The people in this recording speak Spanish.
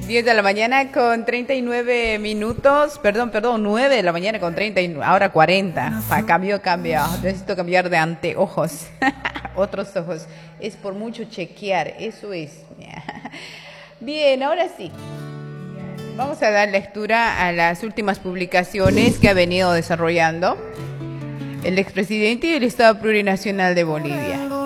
10 de la mañana con 39 minutos, perdón, 9 de la mañana con 39, ahora 40. Cambio. Necesito cambiar de anteojos, otros ojos. Es por mucho chequear, eso es. Bien, ahora sí. Vamos a dar lectura a las últimas publicaciones que ha venido desarrollando el expresidente del Estado Plurinacional de Bolivia.